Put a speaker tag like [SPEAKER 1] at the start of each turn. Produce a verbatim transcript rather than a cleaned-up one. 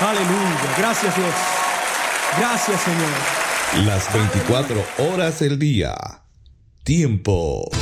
[SPEAKER 1] Aleluya. Gracias, Dios. Gracias, Señor.
[SPEAKER 2] Las veinticuatro horas del día. Tiempo